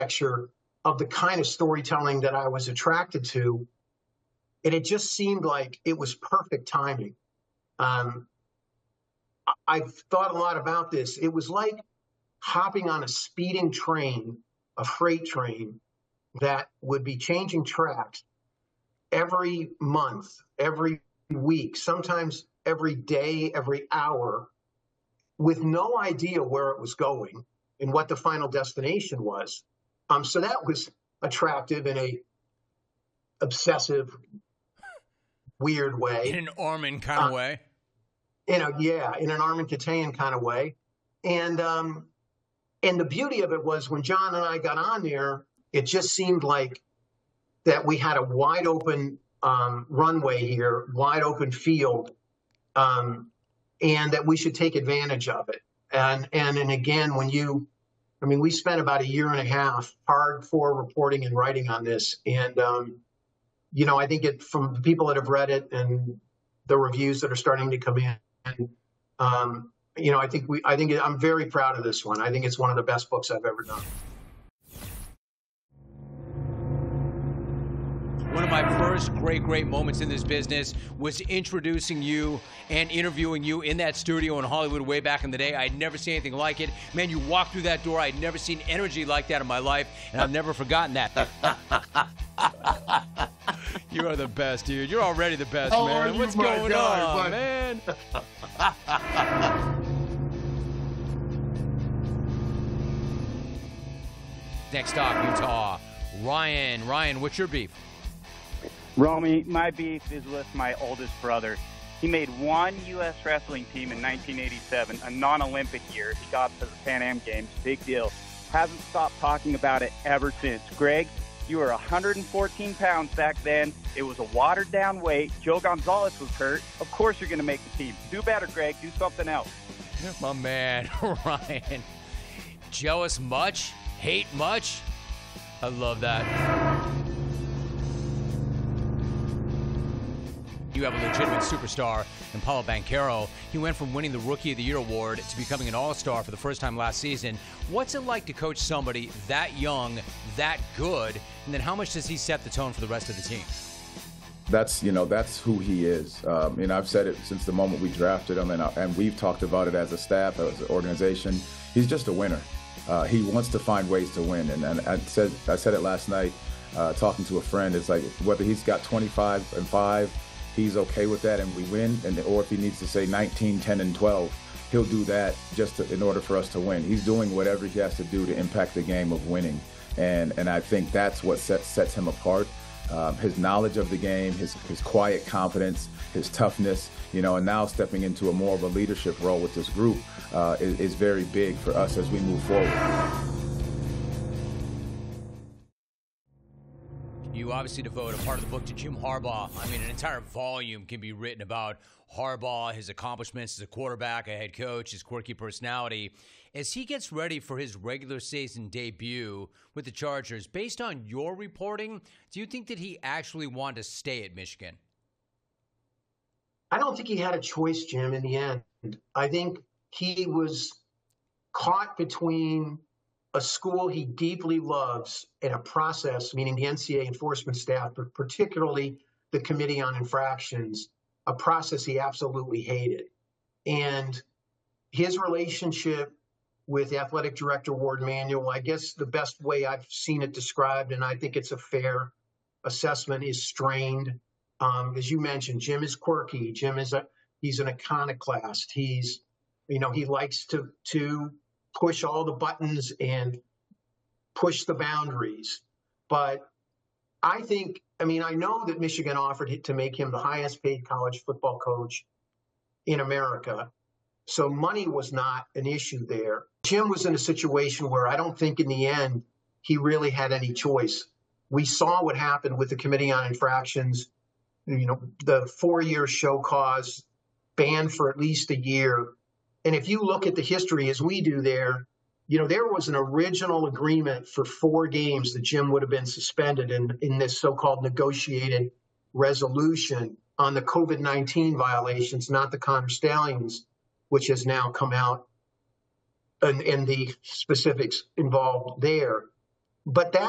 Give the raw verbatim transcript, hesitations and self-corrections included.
architecture of the kind of storytelling that I was attracted to. And it just seemed like it was perfect timing. Um, I've thought a lot about this. It was like hopping on a speeding train, a freight train that would be changing tracks every month, every week, sometimes every day, every hour, with no idea where it was going and what the final destination was. Um, so that was attractive in a obsessive, weird way. In an Armin kind of uh, way. In a, yeah, in an Armin Katayan kind of way. And, um, and the beauty of it was when John and I got on there, it just seemed like that we had a wide open um, runway here, wide open field, um, and that we should take advantage of it. And, and, and again, when you, I mean, we spent about a year and a half hardcore reporting and writing on this. And, um, you know, I think it, from the people that have read it and the reviews that are starting to come in, and, um, you know, I think we, I think it, I'm very proud of this one. I think it's one of the best books I've ever done. One of my first great, great moments in this business was introducing you and interviewing you in that studio in Hollywood way back in the day. I'd never seen anything like it. Man, you walked through that door. I'd never seen energy like that in my life, and I've never forgotten that. You are the best, dude. You're already the best, oh, man. What's going God, on, man? Next stop, Utah. Ryan. Ryan, what's your beef? Romy, my beef is with my oldest brother. He made one U S wrestling team in nineteen eighty-seven, a non-Olympic year. He got to the Pan Am Games. Big deal. Hasn't stopped talking about it ever since. Greg, you were one hundred fourteen pounds back then. It was a watered-down weight. Joe Gonzalez was hurt. Of course you're going to make the team. Do better, Greg. Do something else. My man, Ryan. Jealous much? Hate much? I love that. You have a legitimate superstar in Paolo Banchero. He went from winning the Rookie of the Year award to becoming an all-star for the first time last season. What's it like to coach somebody that young, that good, and then how much does he set the tone for the rest of the team? That's, you know, that's who he is. Um, and I've said it since the moment we drafted him, and, and we've talked about it as a staff, as an organization. He's just a winner. Uh, he wants to find ways to win. And, and I said I said it last night, uh, talking to a friend. It's like whether he's got twenty-five and five, he's okay with that and we win, and or if he needs to say nineteen, ten, and twelve, he'll do that just to, in order for us to win. He's doing whatever he has to do to impact the game of winning, and and I think that's what sets sets him apart. Um, his knowledge of the game, his his quiet confidence, his toughness, you know, and now stepping into a more of a leadership role with this group uh, is, is very big for us as we move forward. You obviously devote a part of the book to Jim Harbaugh. I mean, an entire volume can be written about Harbaugh, his accomplishments as a quarterback, a head coach, his quirky personality. As he gets ready for his regular season debut with the Chargers, based on your reporting, do you think that he actually wanted to stay at Michigan? I don't think he had a choice, Jim, in the end. I think he was caught between a school he deeply loves and a process, meaning the N C double A enforcement staff, but particularly the Committee on Infractions, a process he absolutely hated. And his relationship with Athletic Director Ward Manuel, I guess the best way I've seen it described, and I think it's a fair assessment, is strained. Um, as you mentioned, Jim is quirky. Jim is a, he's an iconoclast. He's, you know, he likes to, to push all the buttons and push the boundaries. But I think, I mean, I know that Michigan offered to make him the highest paid college football coach in America. So money was not an issue there. Jim was in a situation where I don't think in the end he really had any choice. We saw what happened with the Committee on Infractions, you know, the four-year show cause, banned for at least a year. And if you look at the history as we do there, you know, there was an original agreement for four games that Jim would have been suspended in, in this so-called negotiated resolution on the COVID nineteen violations, not the Connor Stallions, which has now come out, and, and the specifics involved there. but that